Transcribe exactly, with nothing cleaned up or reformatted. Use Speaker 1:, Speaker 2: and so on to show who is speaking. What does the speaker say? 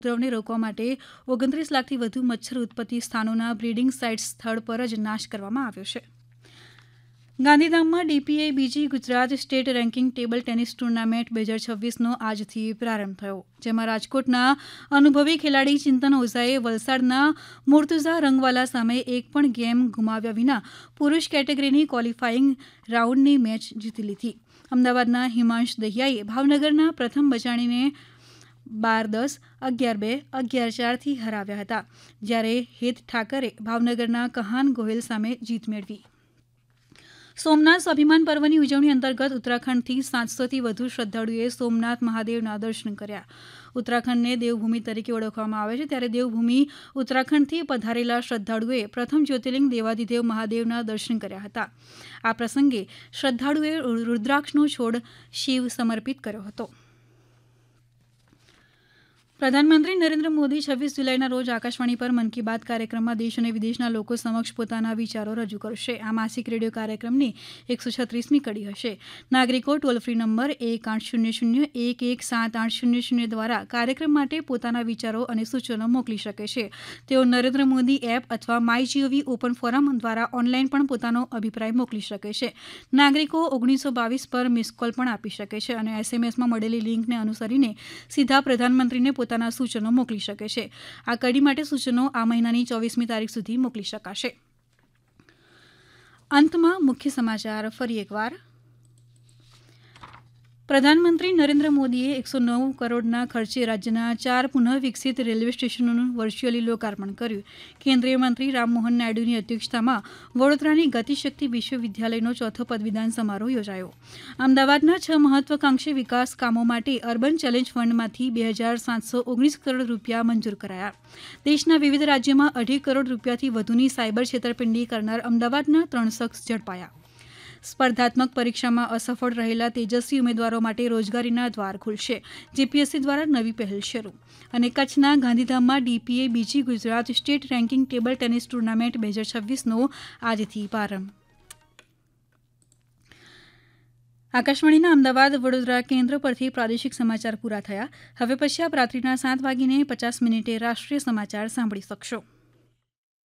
Speaker 1: ઉપદ્રવને રોકવા માટે ઓગણત્રીસ લાખથી વધુ મચ્છર ઉત્પત્તિ સ્થાનોના બ્રીડિંગ સાઇટ્સ સ્થળ પર જ નાશ કરવામાં આવ્યો છે. ગાંધીધામમાં ડીપીએ બીજી Gujarat state ranking table tennis tournament બે હજાર છવ્વીસનો આજથી પ્રારંભ થયો, જેમાં રાજકોટના અનુભવી ખેલાડી ચિંતન ઓઝાએ વલસાડના મુર્તુઝા રંગવાલા સામે એક પણ ગેમ ગુમાવ્યા વિના પુરૂષ કેટેગરીની ક્વોલિફાઇંગ રાઉન્ડની મેચ જીતી લીધી. અમદાવાદના હિમાંશ દહિયાએ ભાવનગરના પ્રથમ બચાણીને બાર દસ, અગિયાર બે, અગિયાર ચારથી હરાવ્યા હતા, જ્યારે હેત ઠાકરે ભાવનગરના કહાન ગોહિલ સામે જીત મેળવી. સોમનાથ સ્વાભિમાન પર્વની ઉજવણી અંતર્ગત ઉત્તરાખંડથી સાતસોથી વધુ શ્રદ્ધાળુઓએ સોમનાથ મહાદેવના દર્શન કર્યા. ઉત્તરાખંડને દેવભૂમિ તરીકે ઓળખવામાં આવે છે, ત્યારે દેવભૂમિ ઉત્તરાખંડથી પધારેલા શ્રદ્ધાળુઓએ પ્રથમ જ્યોતિર્લિંગ દેવાધિદેવ મહાદેવના દર્શન કર્યા હતા. આ પ્રસંગે શ્રદ્ધાળુઓએ રુદ્રાક્ષનો છોડ શિવ સમર્પિત કર્યો હતો. પ્રધાનમંત્રી નરેન્દ્ર મોદી છવ્વીસ જુલાઈના રોજ આકાશવાણી પર મન કી બાત કાર્યક્રમમાં દેશ અને વિદેશના લોકો સમક્ષ પોતાના વિચારો રજૂ કરશે. આ માસિક રેડિયો કાર્યક્રમની એકસો છત્રીસમી કડી હશે. નાગરિકો ટોલ ફ્રી નંબર એક આઠ શૂન્ય શૂન્ય એક એક સાત આઠ શૂન્ય શૂન્ય દ્વારા કાર્યક્રમ માટે પોતાના વિચારો અને સૂચનો મોકલી શકે છે. તેઓ નરેન્દ્ર મોદી એપ અથવા માય જીઓવી ઓપન ફોરમ દ્વારા ઓનલાઈન પણ પોતાનો અભિપ્રાય મોકલી શકે છે. નાગરિકો ઓગણીસો બાવીસ પર મિસ કોલ પણ આપી શકે છે અને એસએમએસમાં મળેલી લિંકને અનુસરીને સીધા પ્રધાનમંત્રીને પોતાના સૂચનો મોકલી શકે છે. આ કડી માટે સૂચનો આ મહિનાની ચોવીસમી તારીખ સુધી મોકલી શકાશે. અંતમાં મુખ્ય સમાચાર ફરી એકવાર. પ્રધાનમંત્રી નરેન્દ્ર મોદીએ એકસો નવ કરોડના ખર્ચે રાજ્યના ચાર પુનઃ વિકસિત રેલવે સ્ટેશનોનું વર્ચ્યુઅલી લોકાર્પણ કર્યું. કેન્દ્રીય મંત્રી રામમોહન નાયડુની અધ્યક્ષતામાં વડોદરાની ગતિશક્તિ વિશ્વવિદ્યાલયનો ચોથો પદવીદાન સમારોહ યોજાયો. અમદાવાદના છ મહત્વાકાંક્ષી વિકાસ કામો માટે અર્બન ચેલેન્જ ફંડમાંથી બે હજાર સાતસો ઓગણીસ કરોડ રૂપિયા મંજૂર કરાયા. દેશના વિવિધ રાજ્યોમાં અઢી કરોડ રૂપિયાથી વધુની સાયબર છેતરપિંડી કરનાર અમદાવાદના ત્રણ શખ્સ ઝડપાયા. સ્પર્ધાત્મક પરીક્ષામાં અસફળ રહેલા તેજસ્વી ઉમેદવારો માટે રોજગારીના દ્વાર ખુલશે. જીપીએસસી દ્વારા નવી પહેલ શરૂ. અને કચ્છના ગાંધીધામમાં ડીપીએ બીજી Gujarat state ranking table tennis tournament બે હજાર છવ્વીસનો આજથી પ્રારંભ. આકાશવાણીના અમદાવાદ વડોદરા કેન્દ્ર પરથી પ્રાદેશિક સમાચાર પૂરા થયા. હવે પછી આપ રાત્રિના સાત વાગીને પચાસ મિનિટે રાષ્ટ્રીય સમાચાર સાંભળી શકશો.